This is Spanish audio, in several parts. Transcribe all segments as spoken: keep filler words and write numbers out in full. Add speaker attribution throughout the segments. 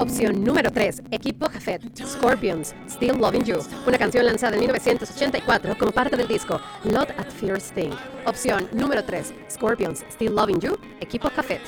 Speaker 1: Opción número tres, Equipo Jafet, Scorpions, Still Loving You, una canción lanzada en mil novecientos ochenta y cuatro como parte del disco Lot at First Thing. Opción número tres, Scorpions, Still Loving You, Equipo Jafet.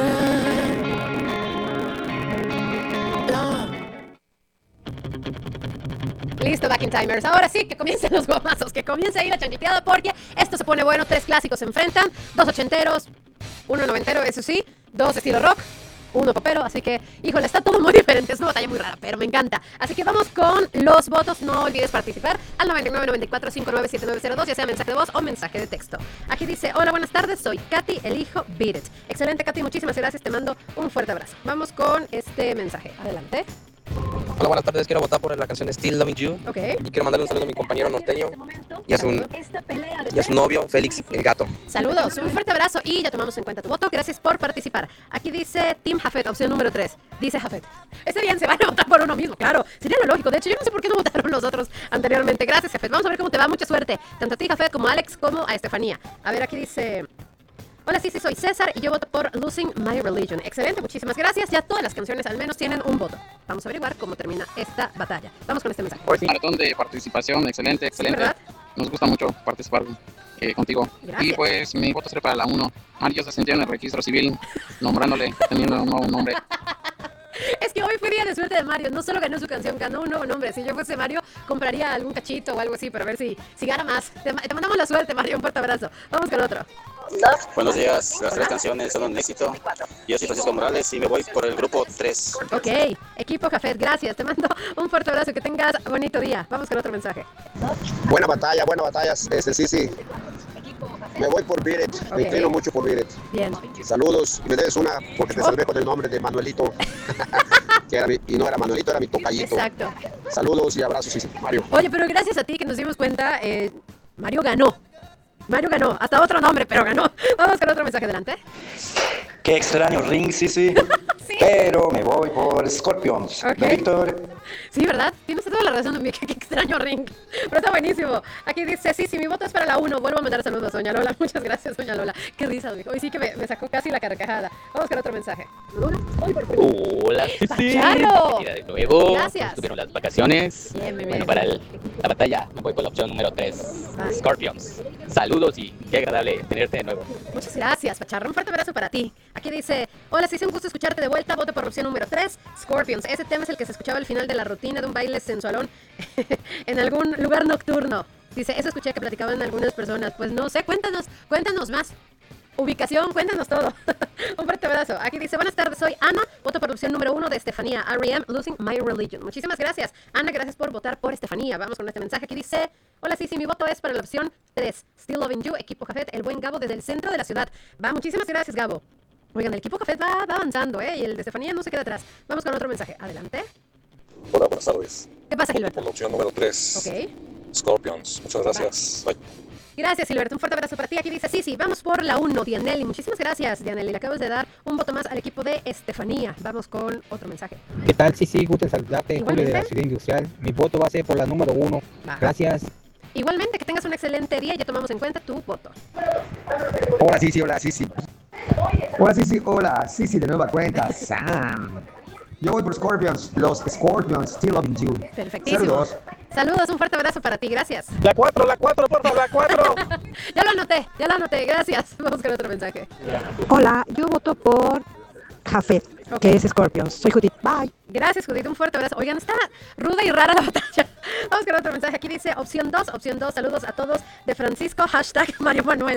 Speaker 1: Listo, Back in Timers. Ahora sí, que comiencen los gomazos, que comience ahí la chanquiteada, porque esto se pone bueno. Tres clásicos se enfrentan, dos ochenteros, uno noventero, eso sí, dos estilo rock, uno popero, así que, híjole, está todo muy diferente, es una batalla muy rara, pero me encanta. Así que vamos con los votos, no olvides participar al noventa y nueve, noventa y cuatro, cincuenta y nueve, setenta y nueve cero dos, ya sea mensaje de voz o mensaje de texto. Aquí dice, hola, buenas tardes, soy Katy, elijo Beat It. Excelente, Katy, muchísimas gracias, te mando un fuerte abrazo. Vamos con este mensaje, adelante.
Speaker 2: Hola, buenas tardes. Quiero votar por la canción Still Loving You.
Speaker 1: Okay.
Speaker 2: Y quiero mandarle un saludo a mi compañero norteño y a su, y a su novio, Félix, el gato.
Speaker 1: Saludos, un fuerte abrazo y ya tomamos en cuenta tu voto. Gracias por participar. Aquí dice Team Jafet, opción número tres. Dice Jafet. Está bien, se van a votar por uno mismo, claro. Sería lo lógico. De hecho, yo no sé por qué no votaron los otros anteriormente. Gracias, Jafet. Vamos a ver cómo te va. Mucha suerte. Tanto a ti, Jafet, como a Alex, como a Estefanía. A ver, aquí dice... Hola, sí, sí, soy César y yo voto por Losing My Religion. Excelente, muchísimas gracias. Ya todas las canciones al menos tienen un voto. Vamos a averiguar cómo termina esta batalla. Vamos con este mensaje.
Speaker 3: Hoy sí, maratón de participación, excelente, excelente.
Speaker 1: Sí,
Speaker 3: nos gusta mucho participar eh, contigo.
Speaker 1: Gracias.
Speaker 3: Y pues mi voto será para la uno. Mario se sentía en el registro civil nombrándole, teniendo un nuevo nombre.
Speaker 1: Es que hoy fue día de suerte de Mario. No solo ganó su canción, ganó un nuevo nombre. Si yo fuese Mario, compraría algún cachito o algo así para ver si, si gana más. Te, te mandamos la suerte, Mario. Un fuerte abrazo. Vamos con otro.
Speaker 4: Buenos días, las tres canciones son un éxito. Yo soy Francisco Morales y me voy por el grupo tres.
Speaker 1: Ok, equipo Jafet, gracias. Te mando un fuerte abrazo. Que tengas bonito día. Vamos con otro mensaje.
Speaker 5: Buena batalla, buena batalla. Este, sí, sí. Me voy por Beat It.
Speaker 1: Okay.
Speaker 5: Me inclino mucho por Beat It.
Speaker 1: Bien.
Speaker 5: Saludos. Y me debes una porque te
Speaker 1: Oh.
Speaker 5: salvé con el nombre de Manuelito. Que era mi, y no era Manuelito, era mi tocallito.
Speaker 1: Exacto.
Speaker 5: Saludos y abrazos, sí, sí, Mario.
Speaker 1: Oye, pero gracias a ti que nos dimos cuenta, eh, Mario ganó. Mario ganó. Hasta otro nombre, pero ganó. Vamos con otro mensaje adelante.
Speaker 6: Qué extraño ring, sí, sí.
Speaker 1: Sí.
Speaker 6: Pero me voy por Scorpions.
Speaker 1: Ok.
Speaker 6: De Víctor.
Speaker 1: Sí, ¿verdad? Tienes toda la razón, amiga. Qué, qué extraño ring. Pero está buenísimo. Aquí dice, sí, sí, mi voto es para la uno. Vuelvo a mandar saludos, doña Lola. Muchas gracias, doña Lola. Qué risa, amigo. Hoy sí que me, me sacó casi la carcajada. Vamos con otro mensaje.
Speaker 7: Hola, sí, sí.
Speaker 1: ¡Pacharo!
Speaker 7: Mira, de nuevo.
Speaker 1: Gracias.
Speaker 7: Estuvieron las vacaciones.
Speaker 1: Bien, bien, bien.
Speaker 7: Bueno, para el- la batalla me voy por la opción número tres.
Speaker 1: Va.
Speaker 7: Scorpions. Saludos y qué agradable tenerte de nuevo.
Speaker 1: Muchas gracias, Pacharro. Un fuerte abrazo para ti. Aquí dice, hola, sí, es un gusto escucharte de vuelta. Voto por opción número tres, Scorpions. Ese tema es el que se escuchaba al final de la rutina de un baile sensualón en algún lugar nocturno. Dice, eso escuché que platicaban algunas personas. Pues no sé, cuéntanos, cuéntanos más. Ubicación, cuéntanos todo. Un fuerte abrazo. Aquí dice, buenas tardes, soy Ana. Voto por opción número uno de Estefanía. R E M, Losing My Religion. Muchísimas gracias, Ana. Gracias por votar por Estefanía. Vamos con este mensaje. Aquí dice, hola, sí, sí, mi voto es para la opción tres, Still Loving You, equipo Jafet, el buen Gabo desde el centro de la ciudad. Va, muchísimas gracias, Gabo. Oigan, el equipo Jafet va, va avanzando, ¿eh? Y el de Estefanía no se queda atrás. Vamos con otro mensaje. Adelante.
Speaker 8: Hola, buenas tardes.
Speaker 1: ¿Qué pasa,
Speaker 8: Por
Speaker 1: Gilberto?
Speaker 8: la opción número tres,
Speaker 1: Ok.
Speaker 8: Scorpions. Muchas gracias. Bye.
Speaker 1: Gracias, Gilberto. Un fuerte abrazo para ti. Aquí dice, sí, sí, vamos por la uno, Dianelli. Muchísimas gracias, Dianelli. Le acabas de dar un voto más al equipo de Estefanía. Vamos con otro mensaje.
Speaker 9: ¿Qué tal? Sí, sí, gusto en saludarte, Julio
Speaker 1: Igualmente.
Speaker 9: de la Ciudad Industrial. Mi voto va a ser por la número uno.
Speaker 1: Va.
Speaker 9: Gracias.
Speaker 1: Igualmente, que tengas un excelente día y ya tomamos en cuenta tu voto.
Speaker 10: Hola, sí, sí, hola, sí, sí. Hola, sí, sí, hola, sí, sí, de nueva cuenta, Sam. Yo voy por Scorpions, los Scorpions, Still Loving You.
Speaker 1: Perfectísimo.
Speaker 10: Saludos.
Speaker 1: Saludos, un fuerte abrazo para ti. Gracias.
Speaker 2: La cuatro, la cuatro, por favor, la cuatro.
Speaker 1: Ya lo anoté, ya lo anoté. Gracias. Vamos con otro mensaje.
Speaker 11: Hola, yo voto por Jafet,
Speaker 1: Ok.
Speaker 11: que es Scorpions. Soy Judith. Bye.
Speaker 1: Gracias, Judith. Un fuerte abrazo. Oigan, está ruda y rara la batalla. Vamos con otro mensaje. Aquí dice opción dos, opción dos. Saludos a todos de Francisco, hashtag Mario Manuel.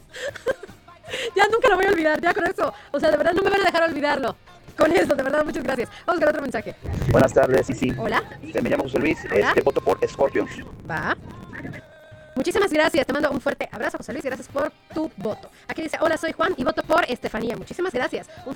Speaker 1: Ya nunca lo voy a olvidar, ya con eso. O sea, de verdad no me van a dejar olvidarlo. Con eso, de verdad, muchas gracias. Vamos con otro mensaje.
Speaker 6: Buenas tardes, sí, sí.
Speaker 1: Hola.
Speaker 6: Este, me llamo José Luis.
Speaker 1: Hola.
Speaker 6: Este, voto por Scorpions.
Speaker 1: Va. Muchísimas gracias. Te mando un fuerte abrazo, José Luis. Y gracias por tu voto. Aquí dice, hola, soy Juan y voto por Estefanía. Muchísimas gracias. Un